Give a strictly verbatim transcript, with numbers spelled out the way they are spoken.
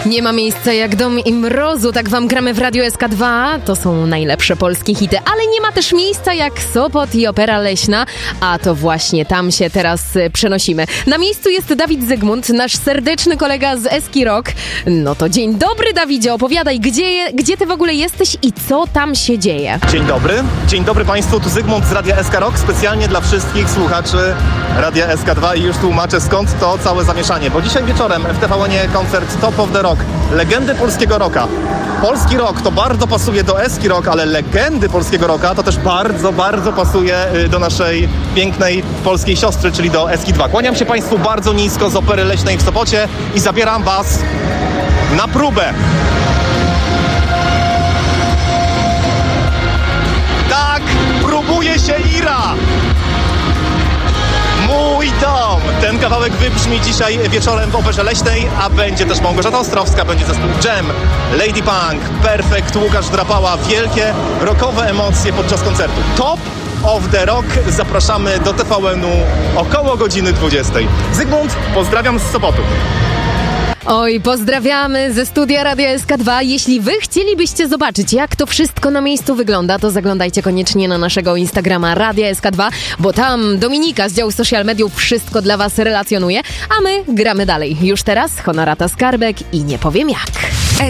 Nie ma miejsca jak dom i mrozu, tak wam gramy w Radiu S K dwa. To są najlepsze polskie hity, ale nie ma też miejsca jak Sopot i Opera Leśna, a to właśnie tam się teraz przenosimy. Na miejscu jest Dawid Zygmunt, nasz serdeczny kolega z Eski Rock. No to dzień dobry, Dawidzie, opowiadaj, gdzie, gdzie ty w ogóle jesteś i co tam się dzieje? Dzień dobry, dzień dobry Państwu, tu Zygmunt z Radia S K Rock, specjalnie dla wszystkich słuchaczy Radia S K dwa i już tłumaczę skąd to całe zamieszanie, bo dzisiaj wieczorem w T V N koncert Top of the Rock, legendy polskiego rocka. Polski rock to bardzo pasuje do Eski Rock, ale legendy polskiego rocka to też bardzo, bardzo pasuje do naszej pięknej polskiej siostry, czyli do Eski dwa. Kłaniam się Państwu bardzo nisko z Opery Leśnej w Sopocie i zabieram Was na próbę. Tak, próbuje się Ira! Mój dom! Ten kawałek wybrzmi dzisiaj wieczorem w Operze Leśnej, a będzie też Małgorzata Ostrowska, będzie zespół Jam, Lady Punk, Perfect, Łukasz Drapała. Wielkie rockowe emocje podczas koncertu. Top of the Rock. Zapraszamy do T V N-u około godziny dwudziestej. Zygmunt, pozdrawiam z Sopotu. Oj, pozdrawiamy ze studia Radia S K dwa. Jeśli wy chcielibyście zobaczyć, jak to wszystko na miejscu wygląda, to zaglądajcie koniecznie na naszego Instagrama Radia S K dwa, bo tam Dominika z działu social mediów wszystko dla was relacjonuje, a my gramy dalej. Już teraz Honorata Skarbek i nie powiem jak.